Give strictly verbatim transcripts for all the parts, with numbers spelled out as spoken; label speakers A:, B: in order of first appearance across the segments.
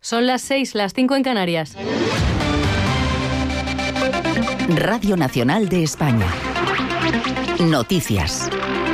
A: Son las seis, las cinco en Canarias.
B: Radio Nacional de España. Noticias.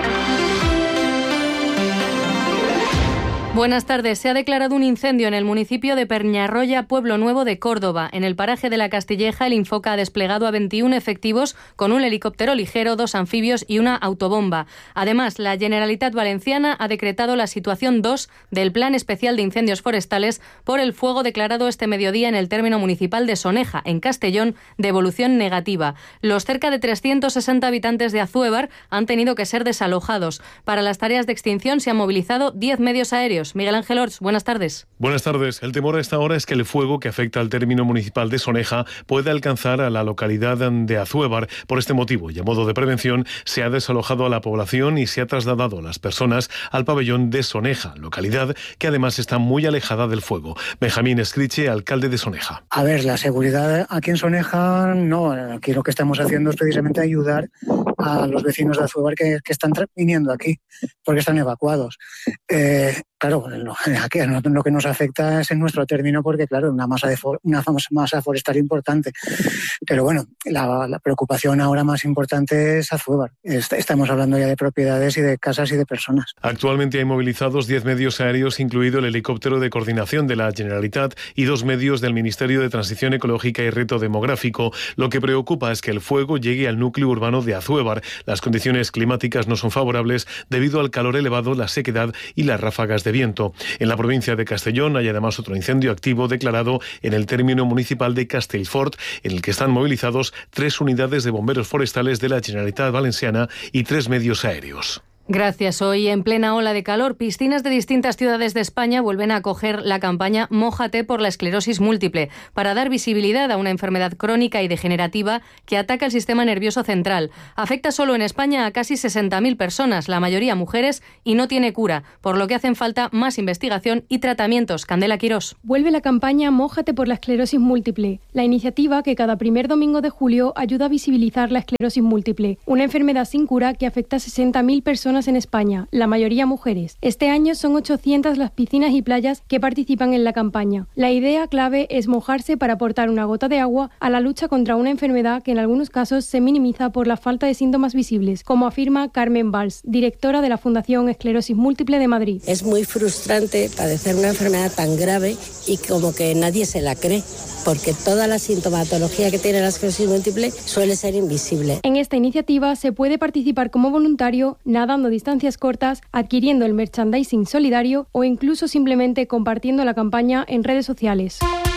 A: Buenas tardes. Se ha declarado un incendio en el municipio de Peñarroya, Pueblo Nuevo de Córdoba. En el paraje de la Castilleja, el Infoca ha desplegado a veintiún efectivos con un helicóptero ligero, dos anfibios y una autobomba. Además, la Generalitat Valenciana ha decretado la situación dos del Plan Especial de Incendios Forestales por el fuego declarado este mediodía en el término municipal de Soneja, en Castellón, de evolución negativa. Los cerca de trescientos sesenta habitantes de Azuévar han tenido que ser desalojados. Para las tareas de extinción se han movilizado diez medios aéreos. Miguel Ángel Orts, buenas tardes.
C: Buenas tardes. El temor a esta hora es que el fuego que afecta al término municipal de Soneja pueda alcanzar a la localidad de Azuévar. Por este motivo y a modo de prevención, se ha desalojado a la población y se ha trasladado a las personas al pabellón de Soneja, localidad que además está muy alejada del fuego. Benjamín Escriche, alcalde de Soneja.
D: A ver, la seguridad aquí en Soneja, no. Aquí lo que estamos haciendo es precisamente ayudar a los vecinos de Azuévar que, que están viniendo aquí, porque están evacuados. Eh, Claro, lo, aquí, lo que nos afecta es en nuestro término porque, claro, una masa, de for, una masa forestal importante. Pero bueno, la, la preocupación ahora más importante es Azuévar. Estamos hablando ya de propiedades y de casas y de personas.
C: Actualmente hay movilizados diez medios aéreos, incluido el helicóptero de coordinación de la Generalitat y dos medios del Ministerio de Transición Ecológica y Reto Demográfico. Lo que preocupa es que el fuego llegue al núcleo urbano de Azuévar. Las condiciones climáticas no son favorables debido al calor elevado, la sequedad y las ráfagas de viento. En la provincia de Castellón hay además otro incendio activo declarado en el término municipal de Castellfort, en el que están movilizados tres unidades de bomberos forestales de la Generalitat Valenciana y tres medios aéreos.
A: Gracias. Hoy, en plena ola de calor, piscinas de distintas ciudades de España vuelven a acoger la campaña Mójate por la esclerosis múltiple, para dar visibilidad a una enfermedad crónica y degenerativa que ataca el sistema nervioso central. Afecta solo en España a casi sesenta mil personas, la mayoría mujeres, y no tiene cura, por lo que hacen falta más investigación y tratamientos. Candela Quirós.
E: Vuelve la campaña Mójate por la esclerosis múltiple, la iniciativa que cada primer domingo de julio ayuda a visibilizar la esclerosis múltiple, una enfermedad sin cura que afecta a sesenta mil personas en España, la mayoría mujeres. Este año son ochocientas las piscinas y playas que participan en la campaña. La idea clave es mojarse para aportar una gota de agua a la lucha contra una enfermedad que en algunos casos se minimiza por la falta de síntomas visibles, como afirma Carmen Valls, directora de la Fundación Esclerosis Múltiple de Madrid.
F: Es muy frustrante padecer una enfermedad tan grave y como que nadie se la cree, porque toda la sintomatología que tiene la esclerosis múltiple suele ser invisible.
E: En esta iniciativa se puede participar como voluntario nadando distancias cortas, adquiriendo el merchandising solidario o incluso simplemente compartiendo la campaña en redes sociales.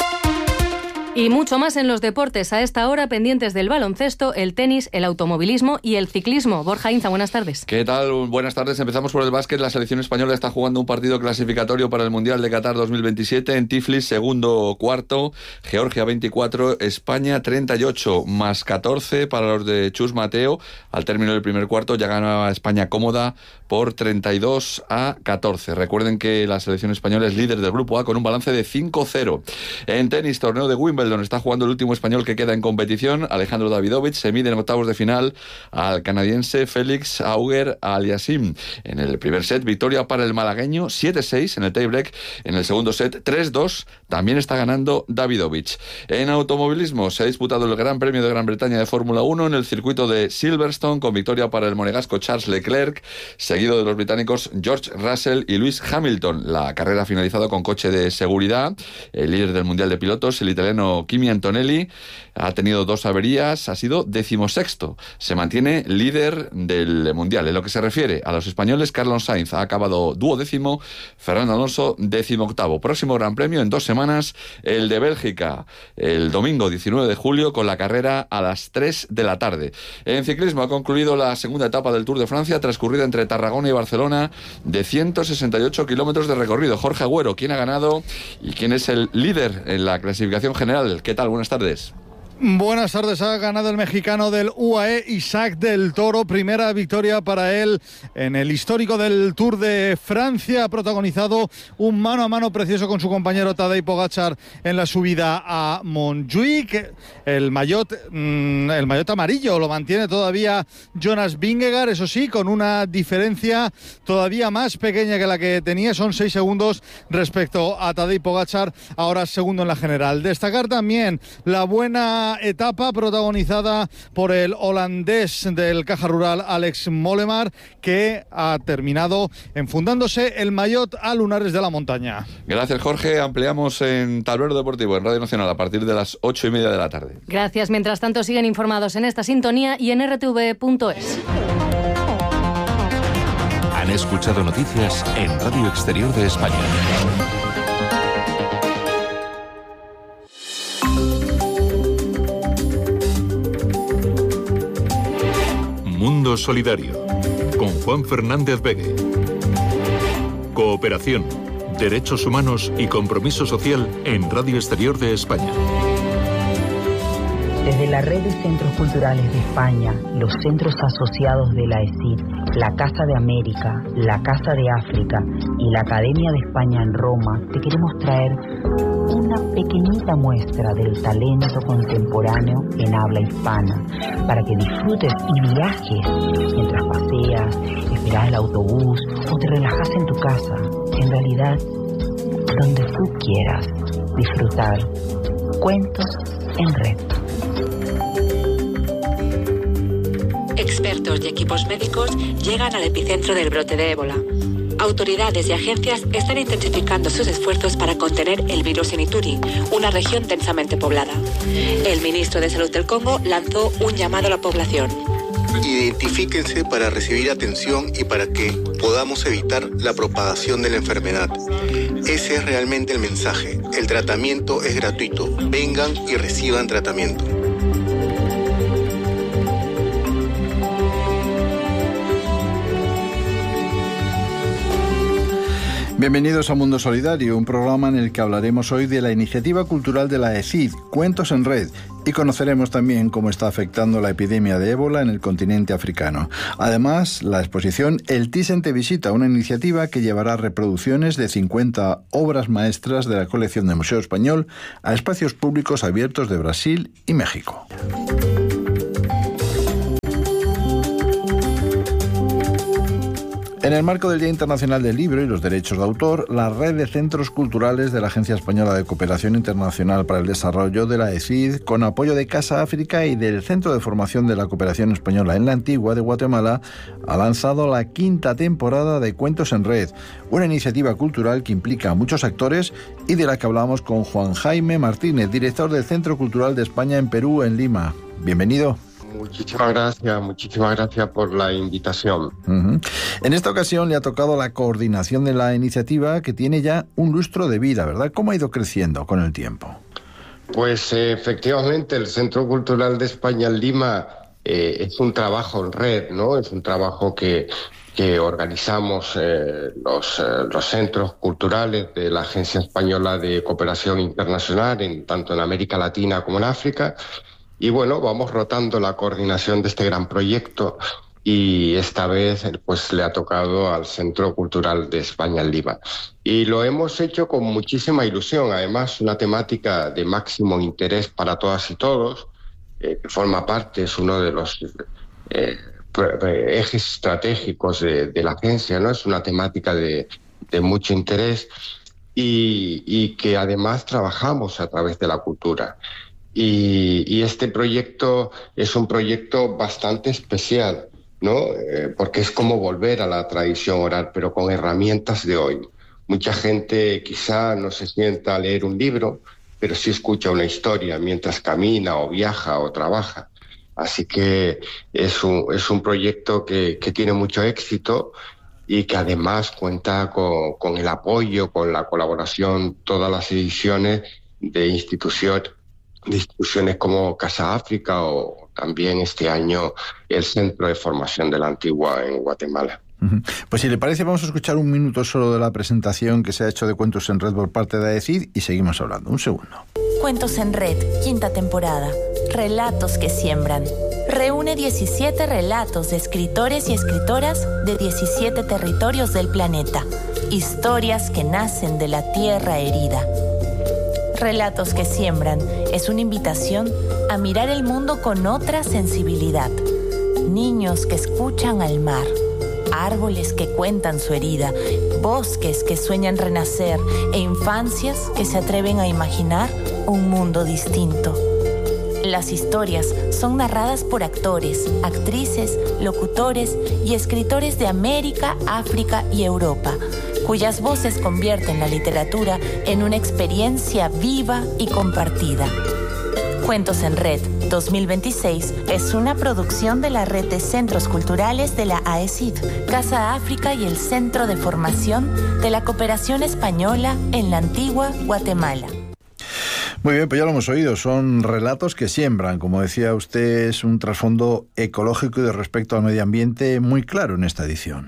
A: Y mucho más en los deportes a esta hora, pendientes del baloncesto, el tenis, el automovilismo y el ciclismo. Borja Inza, buenas tardes.
G: ¿Qué tal? Buenas tardes. Empezamos por el básquet. La selección española está jugando un partido clasificatorio para el Mundial de Qatar dos mil veintisiete en Tiflis, segundo cuarto. Georgia veinticuatro, España treinta y ocho, más catorce para los de Chus Mateo. Al término del primer cuarto ya ganaba España cómoda por treinta y dos a catorce. Recuerden que la selección española es líder del grupo A con un balance de cinco cero. En tenis, torneo de Wimbledon, donde está jugando el último español que queda en competición. Alejandro Davidovich se mide en octavos de final al canadiense Félix Auger-Aliassime. En el primer set, victoria para el malagueño, siete seis en el tiebreak. En el segundo set, tres dos, también está ganando Davidovich. En automovilismo, se ha disputado el Gran Premio de Gran Bretaña de Fórmula uno en el circuito de Silverstone, con victoria para el monegasco Charles Leclerc, seguido de los británicos George Russell y Lewis Hamilton. La carrera ha finalizado con coche de seguridad. El líder del Mundial de Pilotos, el italiano Kimi Antonelli, ha tenido dos averías, ha sido decimosexto. Se mantiene líder del Mundial. En lo que se refiere a los españoles, Carlos Sainz ha acabado duodécimo, Fernando Alonso decimoctavo. Próximo Gran Premio en dos semanas, el de Bélgica, el domingo diecinueve de julio, con la carrera a las tres de la tarde. En ciclismo ha concluido la segunda etapa del Tour de Francia, transcurrida entre Tarragona y Barcelona, de ciento sesenta y ocho kilómetros de recorrido. Jorge Agüero, ¿quién ha ganado y quién es el líder en la clasificación general? ¿Qué tal? Buenas tardes.
H: Buenas tardes. Ha ganado el mexicano del U A E, Isaac del Toro. Primera victoria para él en el histórico del Tour de Francia. Ha protagonizado un mano a mano precioso con su compañero Tadej Pogačar en la subida a Montjuic. El maillot, el maillot amarillo lo mantiene todavía Jonas Vingegaard, eso sí, con una diferencia todavía más pequeña que la que tenía. Son seis segundos respecto a Tadej Pogačar, ahora segundo en la general. Destacar también la buena etapa protagonizada por el holandés del Caja Rural Alex Molenaar, que ha terminado enfundándose el maillot a lunares de la montaña.
G: Gracias, Jorge. Ampliamos en Tablero Deportivo en Radio Nacional a partir de las ocho y media de la tarde.
A: Gracias. Mientras tanto, siguen informados en esta sintonía y en r t v punto es.
I: Han escuchado noticias en Radio Exterior de España. Mundo Solidario, con Juan Fernández Begue. Cooperación, derechos humanos y compromiso social en Radio Exterior de España.
J: Desde la Red de Centros Culturales de España, los centros asociados de la E S I D, la Casa de América, la Casa de África y la Academia de España en Roma, te queremos traer una pequeñita muestra del talento contemporáneo en habla hispana, para que disfrutes y viajes mientras paseas, esperas el autobús o te relajas en tu casa. En realidad, donde tú quieras disfrutar. Cuentos en Red.
K: Expertos y equipos médicos llegan al epicentro del brote de ébola. Autoridades y agencias están intensificando sus esfuerzos para contener el virus en Ituri, una región densamente poblada. El ministro de Salud del Congo lanzó un llamado a la población.
L: Identifíquense para recibir atención y para que podamos evitar la propagación de la enfermedad. Ese es realmente el mensaje. El tratamiento es gratuito. Vengan y reciban tratamiento.
M: Bienvenidos a Mundo Solidario, un programa en el que hablaremos hoy de la iniciativa cultural de la E S I D, Cuentos en Red, y conoceremos también cómo está afectando la epidemia de ébola en el continente africano. Además, la exposición El Thyssen te visita, una iniciativa que llevará reproducciones de cincuenta obras maestras de la colección del Museo Español a espacios públicos abiertos de Brasil y México. En el marco del Día Internacional del Libro y los Derechos de Autor, la Red de Centros Culturales de la Agencia Española de Cooperación Internacional para el Desarrollo de la E S I D, con apoyo de Casa África y del Centro de Formación de la Cooperación Española en la Antigua de Guatemala, ha lanzado la quinta temporada de Cuentos en Red, una iniciativa cultural que implica a muchos actores y de la que hablamos con Juan Jaime Martínez, director del Centro Cultural de España en Perú, en Lima. Bienvenido.
N: Muchísimas gracias, muchísimas gracias por la invitación.
M: Uh-huh. En esta ocasión le ha tocado la coordinación de la iniciativa, que tiene ya un lustro de vida, ¿verdad? ¿Cómo ha ido creciendo con el tiempo?
N: Pues eh, efectivamente el Centro Cultural de España en Lima eh, es un trabajo en red, ¿no? Es un trabajo que, que organizamos eh, los, eh, los centros culturales de la Agencia Española de Cooperación Internacional, en, tanto en América Latina como en África. Y bueno, vamos rotando la coordinación de este gran proyecto y esta vez pues le ha tocado al Centro Cultural de España en Lima. Y lo hemos hecho con muchísima ilusión, además una temática de máximo interés para todas y todos, eh, que forma parte, es uno de los eh, ejes estratégicos de, de la agencia, ¿no? Es una temática de, de mucho interés y, y que además trabajamos a través de la cultura. Y, y este proyecto es un proyecto bastante especial, ¿no? Eh, porque es como volver a la tradición oral, pero con herramientas de hoy. Mucha gente quizá no se sienta a leer un libro, pero sí escucha una historia mientras camina o viaja o trabaja. Así que es un, es un proyecto que, que tiene mucho éxito y que además cuenta con, con el apoyo, con la colaboración, todas las ediciones de instituciones de instituciones como Casa África o también este año el Centro de Formación de la Antigua en Guatemala.
M: Uh-huh. Pues si le parece, vamos a escuchar un minuto solo de la presentación que se ha hecho de Cuentos en Red por parte de A E S I D y seguimos hablando. Un segundo.
O: Cuentos en Red, quinta temporada. Relatos que siembran. Reúne diecisiete relatos de escritores y escritoras de diecisiete territorios del planeta. Historias que nacen de la tierra herida. Relatos que siembran es una invitación a mirar el mundo con otra sensibilidad. Niños que escuchan al mar. Árboles que cuentan su herida, bosques que sueñan renacer e infancias que se atreven a imaginar un mundo distinto. Las historias son narradas por actores, actrices, locutores y escritores de América, África y Europa, cuyas voces convierten la literatura en una experiencia viva y compartida. Cuentos en Red dos mil veintiséis es una producción de la Red de Centros Culturales de la A E C I D, Casa África y el Centro de Formación de la Cooperación Española en la Antigua Guatemala.
M: Muy bien, pues ya lo hemos oído, son relatos que siembran. Como decía usted, es un trasfondo ecológico y de respecto al medio ambiente muy claro en esta edición.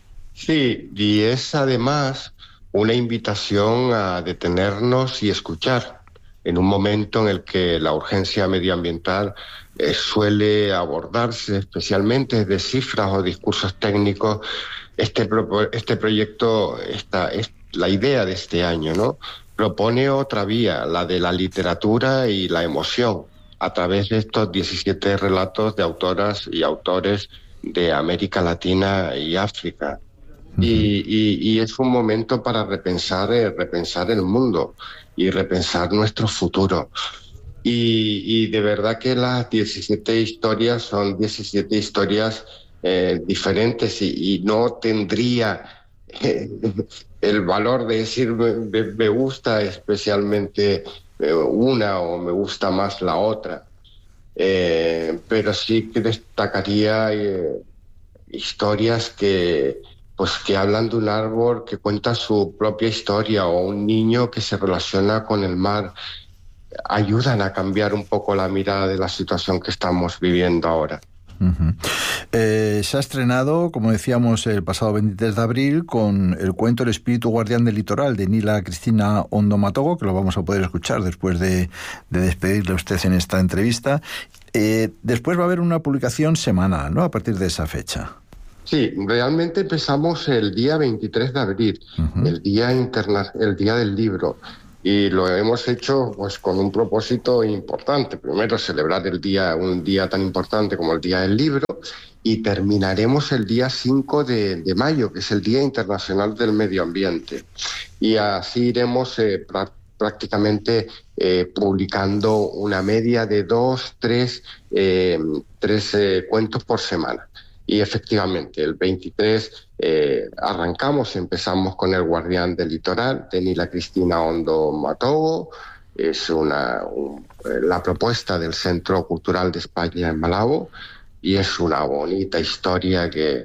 N: Sí, y es además una invitación a detenernos y escuchar. En un momento en el que la urgencia medioambiental eh, suele abordarse especialmente de cifras o discursos técnicos, este, pro, este proyecto, esta, es la idea de este año, ¿no? Propone otra vía, la de la literatura y la emoción, a través de estos diecisiete relatos de autoras y autores de América Latina y África. Uh-huh. Y, y, y es un momento para repensar, eh, repensar el mundo y repensar nuestro futuro. Y, y de verdad que las diecisiete historias son diecisiete historias eh, diferentes y, y no tendría eh, el valor de decir me, me gusta especialmente eh, una o me gusta más la otra. Eh, pero sí que destacaría eh, historias que pues que hablan de un árbol que cuenta su propia historia o un niño que se relaciona con el mar, ayudan a cambiar un poco la mirada de la situación que estamos viviendo ahora.
M: Uh-huh. Eh, se ha estrenado, como decíamos, el pasado veintitrés de abril con el cuento El espíritu guardián del litoral de Nila Cristina Ondo Matogo, que lo vamos a poder escuchar después de, de despedirle a usted en esta entrevista. Eh, después va a haber una publicación semanal, ¿no?, a partir de esa fecha.
N: Sí, realmente empezamos el día veintitrés de abril, uh-huh. el día interna- el día del libro, y lo hemos hecho pues con un propósito importante. Primero, celebrar el día, un día tan importante como el Día del Libro, y terminaremos el día cinco de, de mayo, que es el Día Internacional del Medio Ambiente. Y así iremos eh, pra- prácticamente eh, publicando una media de dos, tres, eh, tres eh, cuentos por semana. Y efectivamente, el veintitrés eh, arrancamos, empezamos con El guardián del litoral, de Nila Cristina Ondo Matogo. Es una, un, la propuesta del Centro Cultural de España en Malabo, y es una bonita historia que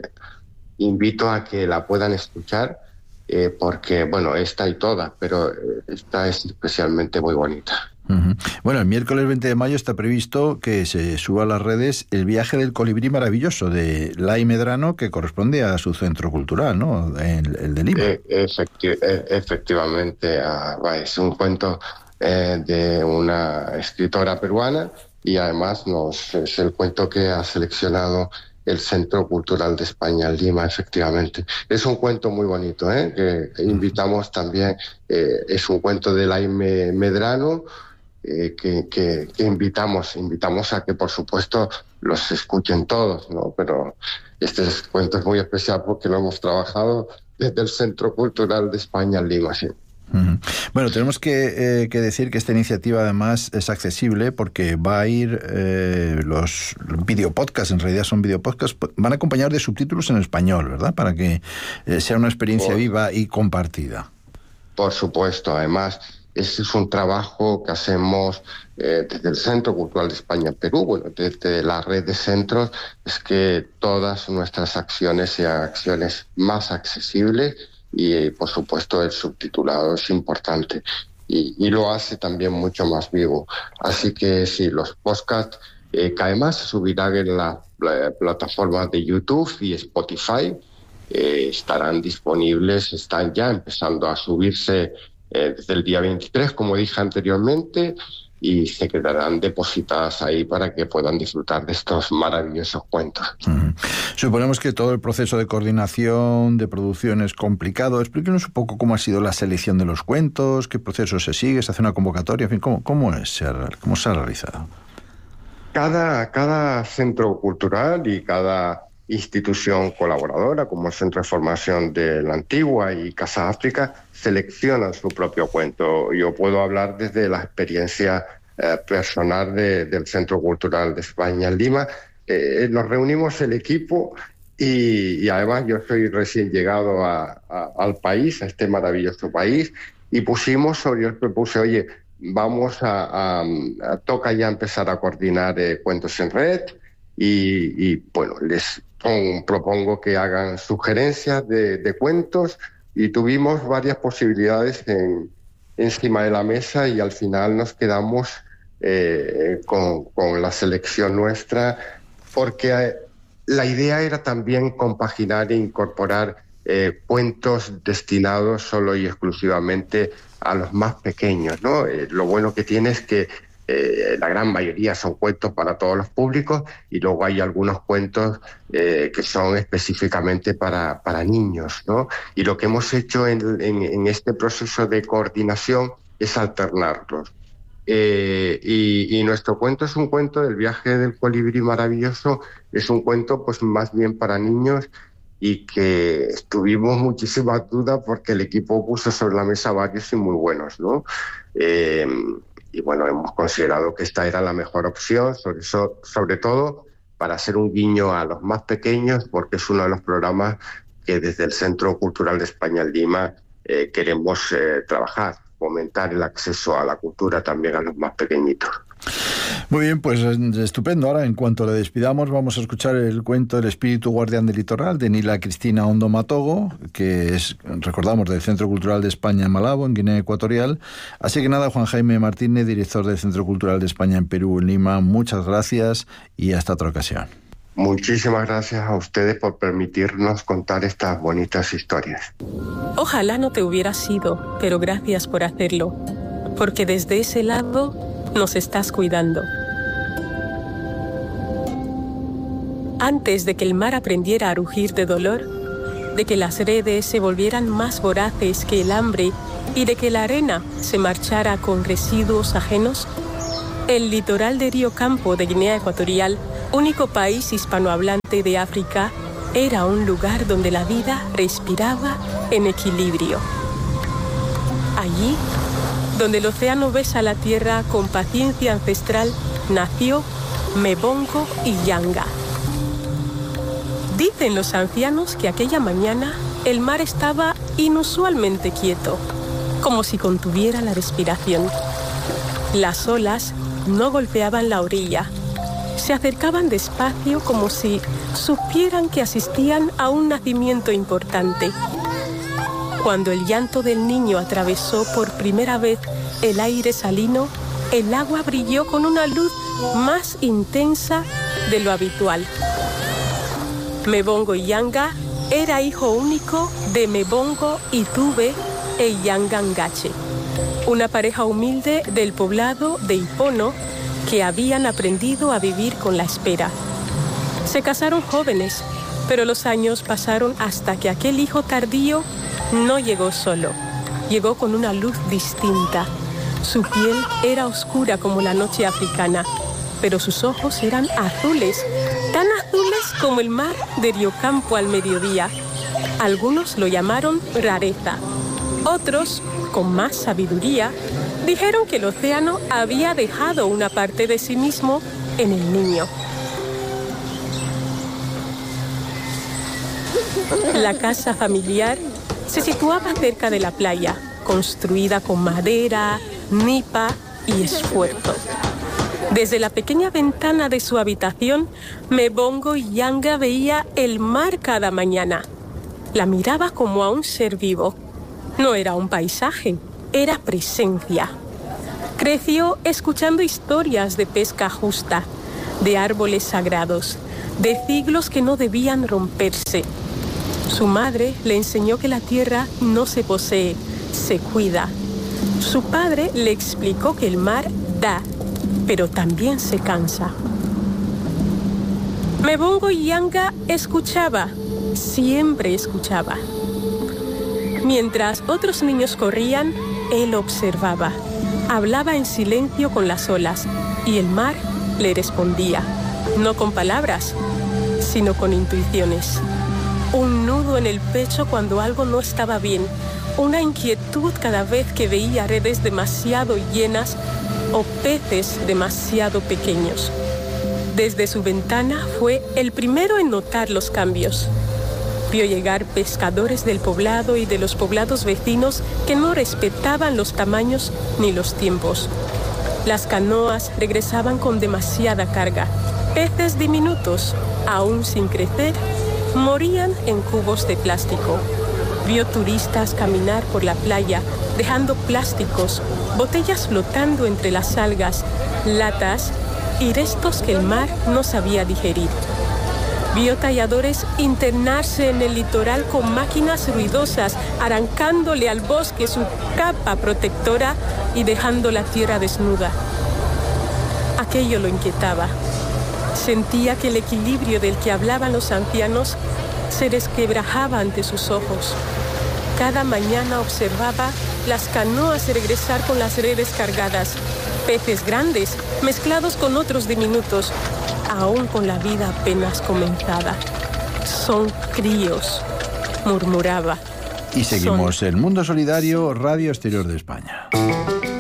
N: invito a que la puedan escuchar, eh, porque, bueno, esta y todas, pero esta es especialmente muy bonita.
M: Uh-huh. Bueno, el miércoles veinte de mayo está previsto que se suba a las redes El viaje del colibrí maravilloso de Lai Medrano, que corresponde a su centro cultural, ¿no?, el, el de Lima.
N: Eh, efecti- efectivamente, uh, es un cuento eh, de una escritora peruana, y además nos, es el cuento que ha seleccionado el Centro Cultural de España en Lima, efectivamente. Es un cuento muy bonito, ¿eh?, que invitamos también, eh, es un cuento de Lai Medrano, Eh, que, que, que invitamos invitamos a que, por supuesto, los escuchen todos, ¿no? Pero este cuento es muy especial porque lo hemos trabajado desde el Centro Cultural de España en Lima, sí.
M: Uh-huh. Bueno, tenemos que, eh, que decir que esta iniciativa además es accesible porque va a ir eh, los videopodcasts, en realidad son videopodcasts, van a acompañar de subtítulos en español, ¿verdad? Para que eh, sea una experiencia por, viva y compartida.
N: Por supuesto, además ese es un trabajo que hacemos eh, desde el Centro Cultural de España en Perú, bueno, desde la red de centros, es que todas nuestras acciones sean acciones más accesibles y, eh, por supuesto, el subtitulado es importante y, y lo hace también mucho más vivo. Así que sí, los podcasts eh, que además se subirán en las la plataformas de YouTube y Spotify, eh, estarán disponibles, están ya empezando a subirse Eh, desde el día veintitrés, como dije anteriormente, y se quedarán depositadas ahí para que puedan disfrutar de estos maravillosos cuentos.
M: Uh-huh. Suponemos que todo el proceso de coordinación, de producción es complicado. Explíquenos un poco cómo ha sido la selección de los cuentos, qué proceso se sigue, se hace una convocatoria, en fin, cómo, cómo, es, cómo se ha realizado.
N: Cada, cada centro cultural y cada institución colaboradora, como el Centro de Formación de la Antigua y Casa África, seleccionan su propio cuento. Yo puedo hablar desde la experiencia eh, personal de, del Centro Cultural de España en Lima. Eh, nos reunimos el equipo y, y además yo soy recién llegado a, a, al país, a este maravilloso país, y pusimos, yo propuse, oye, vamos a, a, a toca ya empezar a coordinar eh, cuentos en red y, y bueno, les pon, propongo que hagan sugerencias de, de cuentos y tuvimos varias posibilidades en, encima de la mesa y al final nos quedamos eh, con, con la selección nuestra porque eh, la idea era también compaginar e incorporar eh, cuentos destinados solo y exclusivamente a los más pequeños, ¿no? Eh, lo bueno que tiene es que eh, la gran mayoría son cuentos para todos los públicos y luego hay algunos cuentos eh, que son específicamente para, para niños, ¿no? Y lo que hemos hecho en, en, en este proceso de coordinación es alternarlos. Eh, y, y nuestro cuento es un cuento del viaje del colibrí maravilloso, es un cuento pues más bien para niños y que tuvimos muchísimas dudas porque el equipo puso sobre la mesa varios y muy buenos, ¿no? Eh, y bueno, hemos considerado que esta era la mejor opción, sobre, so, sobre todo para hacer un guiño a los más pequeños, porque es uno de los programas que desde el Centro Cultural de España en Lima eh, queremos eh, trabajar, fomentar el acceso a la cultura también a los más pequeñitos.
M: Muy bien, pues estupendo. Ahora, en cuanto le despidamos, vamos a escuchar el cuento El espíritu guardián del litoral, de Nila Cristina Ondo Matogo, que es, recordamos, del Centro Cultural de España en Malabo, en Guinea Ecuatorial. Así que nada, Juan Jaime Martínez, director del Centro Cultural de España en Perú, en Lima, muchas gracias y hasta otra ocasión.
N: Muchísimas gracias a ustedes por permitirnos contar estas bonitas historias.
P: Ojalá no te hubieras ido, pero gracias por hacerlo, porque desde ese lado nos estás cuidando. Antes de que el mar aprendiera a rugir de dolor, de que las redes se volvieran más voraces que el hambre y de que la arena se marchara con residuos ajenos, el litoral de Río Campo de Guinea Ecuatorial, único país hispanohablante de África, era un lugar donde la vida respiraba en equilibrio. Allí, donde el océano besa la tierra con paciencia ancestral, nació Mebongo y Yanga. Dicen los ancianos que aquella mañana el mar estaba inusualmente quieto, como si contuviera la respiración. Las olas no golpeaban la orilla, se acercaban despacio como si supieran que asistían a un nacimiento importante. Cuando el llanto del niño atravesó por primera vez el aire salino, el agua brilló con una luz más intensa de lo habitual. Mebongo y Yanga era hijo único de Mebongo y Tube e Yanga Ngache, una pareja humilde del poblado de Ipono que habían aprendido a vivir con la espera. Se casaron jóvenes, pero los años pasaron hasta que aquel hijo tardío no llegó solo, llegó con una luz distinta. Su piel era oscura como la noche africana, pero sus ojos eran azules, tan azules como el mar de Río Campo al mediodía. Algunos lo llamaron rareza, otros, con más sabiduría, dijeron que el océano había dejado una parte de sí mismo en el niño. La casa familiar se situaba cerca de la playa, construida con madera, nipa y esfuerzo. Desde la pequeña ventana de su habitación, Mebongo y Yanga veía el mar cada mañana. La miraba como a un ser vivo. No era un paisaje, era presencia. Creció escuchando historias de pesca justa, de árboles sagrados, de siglos que no debían romperse. Su madre le enseñó que la tierra no se posee, se cuida. Su padre le explicó que el mar Da, pero también se cansa. Mebongo Yanga escuchaba, siempre escuchaba. Mientras otros niños corrían, él observaba. Hablaba en silencio con las olas y el mar le respondía, no con palabras, sino con intuiciones. Un nudo en el pecho cuando algo no estaba bien, una inquietud cada vez que veía redes demasiado llenas o peces demasiado pequeños. Desde su ventana fue el primero en notar los cambios. Vio llegar pescadores del poblado y de los poblados vecinos que no respetaban los tamaños ni los tiempos. Las canoas regresaban con demasiada carga. Peces diminutos, aún sin crecer, morían en cubos de plástico. Vio turistas caminar por la playa, dejando plásticos, botellas flotando entre las algas, latas y restos que el mar no sabía digerir. Vio talladores internarse en el litoral con máquinas ruidosas, arrancándole al bosque su capa protectora y dejando la tierra desnuda. Aquello lo inquietaba. Sentía que el equilibrio del que hablaban los ancianos se resquebrajaba ante sus ojos. Cada mañana observaba las canoas regresar con las redes cargadas, peces grandes mezclados con otros diminutos, aún con la vida apenas comenzada. Son críos, murmuraba.
M: Y seguimos el Mundo Solidario, Radio Exterior de España.